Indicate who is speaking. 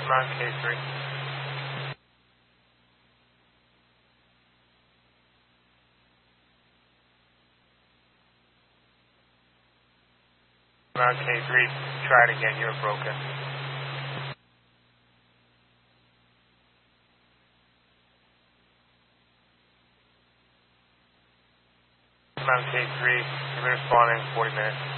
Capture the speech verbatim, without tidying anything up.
Speaker 1: Mount K three. Mount K three, try it again, you're broken. Mount K three, you're responding in forty minutes.